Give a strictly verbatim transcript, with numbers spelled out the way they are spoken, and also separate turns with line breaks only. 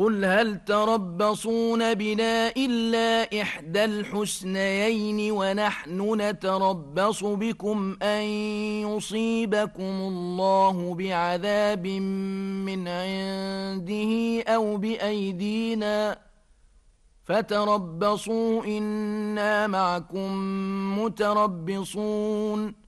قل هل تربصون بنا إلا إحدى الحسنيين ونحن نتربص بكم أن يصيبكم الله بعذاب من عنده أو بأيدينا فتربصوا إنا معكم متربصون